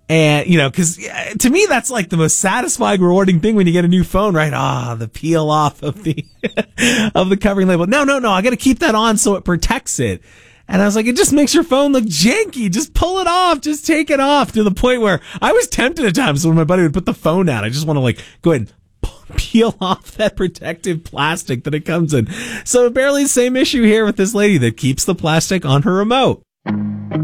And, because to me, that's like the most satisfying, rewarding thing when you get a new phone, right? The peel off of the, of the covering label. No, I got to keep that on so it protects it. And I was like, it just makes your phone look janky. Just pull it off. Just take it off, to the point where I was tempted at times when my buddy would put the phone out. I just want to go ahead and peel off that protective plastic that it comes in. So apparently the same issue here with this lady that keeps the plastic on her remote.